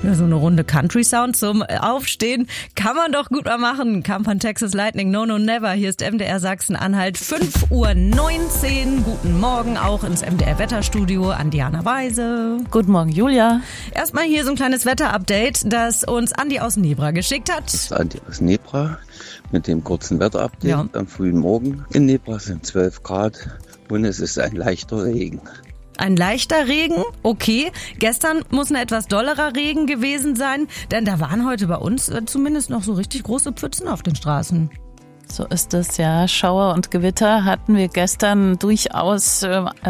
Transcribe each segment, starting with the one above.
Ja, so eine Runde Country Sound zum Aufstehen kann man doch gut mal machen. Kam von Texas Lightning, No No Never. Hier ist MDR Sachsen-Anhalt, 5:19 Uhr. Guten Morgen auch ins MDR Wetterstudio an Diana Weise. Guten Morgen, Julia. Erstmal hier so ein kleines Wetterupdate, das uns Andi aus Nebra geschickt hat. Das ist Andi aus Nebra mit dem kurzen Wetterupdate am frühen Morgen. In Nebra sind 12 Grad und es ist ein leichter Regen. Ein leichter Regen, okay. Gestern muss ein etwas dollerer Regen gewesen sein, denn da waren heute bei uns zumindest noch so richtig große Pfützen auf den Straßen. So ist es, ja. Schauer und Gewitter hatten wir gestern durchaus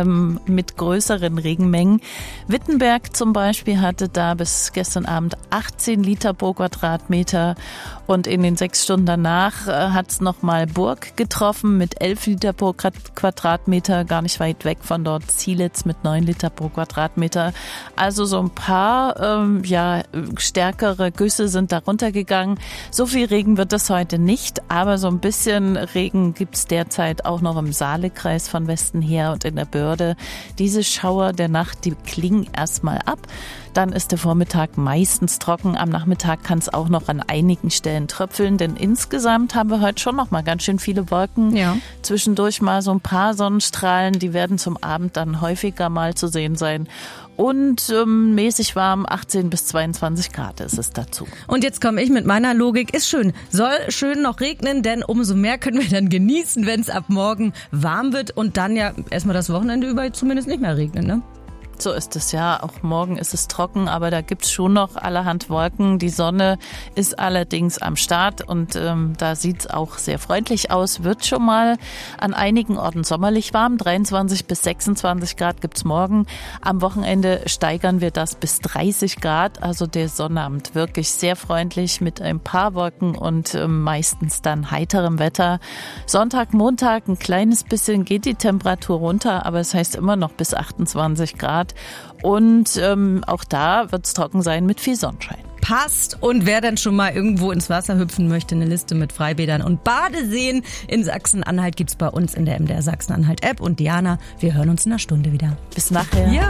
mit größeren Regenmengen. Wittenberg zum Beispiel hatte da bis gestern Abend 18 Liter pro Quadratmeter und in den 6 Stunden danach hat es nochmal Burg getroffen mit 11 Liter pro Quadratmeter, gar nicht weit weg von dort Zielitz mit 9 Liter pro Quadratmeter. Also so ein paar stärkere Güsse sind da runtergegangen. So viel Regen wird es heute nicht, aber so ein bisschen Regen gibt's derzeit auch noch im Saalekreis von Westen her und in der Börde. Diese Schauer der Nacht, die klingen erstmal ab. Dann ist der Vormittag meistens trocken. Am Nachmittag kann es auch noch an einigen Stellen tröpfeln, denn insgesamt haben wir heute schon noch mal ganz schön viele Wolken. Ja. Zwischendurch mal so ein paar Sonnenstrahlen, die werden zum Abend dann häufiger mal zu sehen sein. Und mäßig warm, 18 bis 22 Grad ist es dazu. Und jetzt komme ich mit meiner Logik, ist schön, soll schön noch regnen, denn umso mehr können wir dann genießen, wenn es ab morgen warm wird und dann ja erstmal das Wochenende über zumindest nicht mehr regnet, ne? So ist es ja. Auch morgen ist es trocken, aber da gibt's schon noch allerhand Wolken. Die Sonne ist allerdings am Start und da sieht's auch sehr freundlich aus. Wird schon mal an einigen Orten sommerlich warm. 23 bis 26 Grad gibt's morgen. Am Wochenende steigern wir das bis 30 Grad. Also der Sonnabend wirklich sehr freundlich mit ein paar Wolken und meistens dann heiterem Wetter. Sonntag, Montag ein kleines bisschen geht die Temperatur runter, aber es heißt immer noch bis 28 Grad. Und auch da wird es trocken sein mit viel Sonnenschein. Passt. Und wer dann schon mal irgendwo ins Wasser hüpfen möchte, eine Liste mit Freibädern und Badeseen in Sachsen-Anhalt gibt's bei uns in der MDR Sachsen-Anhalt App. Und Diana, wir hören uns in einer Stunde wieder. Bis nachher. Ja.